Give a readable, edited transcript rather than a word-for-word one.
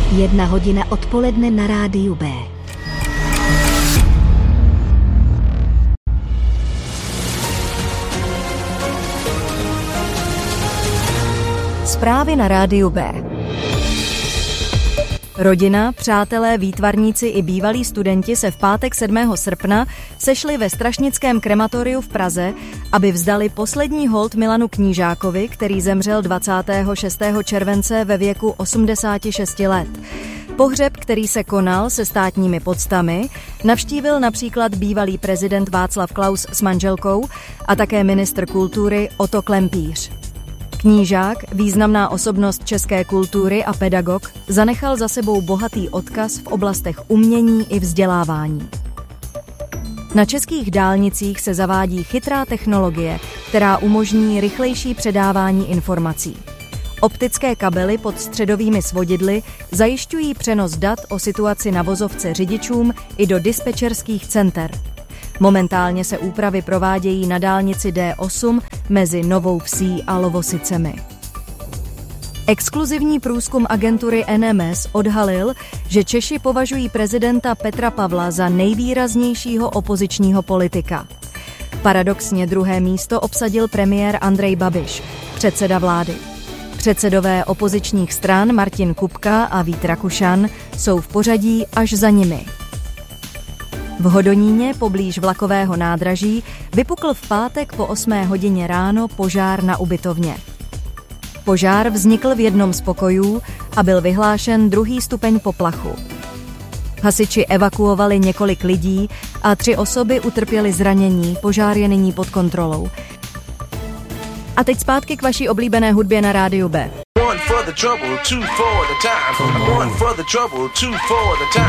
1:00 odpoledne na Rádiu B. Zprávy na Rádiu B. Rodina, přátelé, výtvarníci i bývalí studenti se v pátek 7. srpna sešli ve Strašnickém krematoriu v Praze, aby vzdali poslední hold Milanu Knížákovi, který zemřel 26. července ve věku 86 let. Pohřeb, který se konal se státními poctami, navštívil například bývalý prezident Václav Klaus s manželkou a také ministr kultury Otto Klempíř. Knížák, významná osobnost české kultury a pedagog, zanechal za sebou bohatý odkaz v oblastech umění i vzdělávání. Na českých dálnicích se zavádí chytrá technologie, která umožní rychlejší předávání informací. Optické kabely pod středovými svodidly zajišťují přenos dat o situaci na vozovce řidičům i do dispečerských center. Momentálně se úpravy provádějí na dálnici D8 mezi Novou Vsí a Lovosicemi. Exkluzivní průzkum agentury NMS odhalil, že Češi považují prezidenta Petra Pavla za nejvýraznějšího opozičního politika. Paradoxně druhé místo obsadil premiér Andrej Babiš, předseda vlády. Předsedové opozičních stran Martin Kupka a Vít Rakušan jsou v pořadí až za nimi. V Hodoníně poblíž vlakového nádraží vypukl v pátek po 8:00 ráno požár na ubytovně. Požár vznikl v jednom z pokojů a byl vyhlášen 2. stupeň poplachu. Hasiči evakuovali několik lidí a 3 osoby utrpěly zranění, požár je nyní pod kontrolou. A teď zpátky k vaší oblíbené hudbě na Rádiu B.